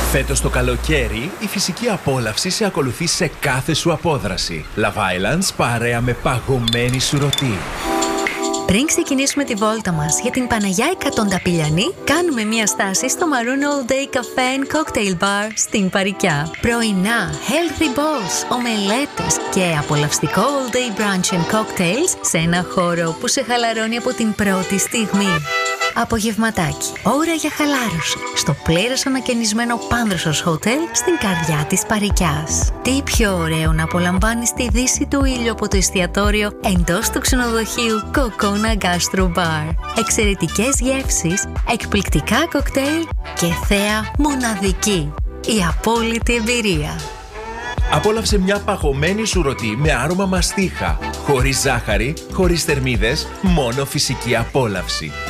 Φέτος το καλοκαίρι, η φυσική απόλαυση σε ακολουθεί σε κάθε σου απόδραση. Love Islands παρέα με παγωμένη σουρωτή. Πριν ξεκινήσουμε τη βόλτα μας για την Παναγιά Εκατονταπηλιανή, κάνουμε μια στάση στο Maroon All Day Cafe and Cocktail Bar στην Παρικιά. Πρωινά, healthy bowls, ομελέτες και απολαυστικό all day brunch and cocktails σε ένα χώρο που σε χαλαρώνει από την πρώτη στιγμή. Απογευματάκι, ώρα για χαλάρωση, στο πλήρως ανακαινισμένο Πάνδρωσος Hotel στην καρδιά της Παρικιάς. Τι πιο ωραίο να απολαμβάνεις τη δύση του ήλιου από το εστιατόριο εντός του ξενοδοχείου Κοκόνα Gastro Bar. Εξαιρετικές γεύσεις, εκπληκτικά κοκτέιλ και θέα μοναδική. Η απόλυτη εμπειρία. Απόλαυσε μια παγωμένη σουρωτή με άρωμα μαστίχα, χωρίς ζάχαρη, χωρίς θερμίδες, μόνο φυσική απόλαυση.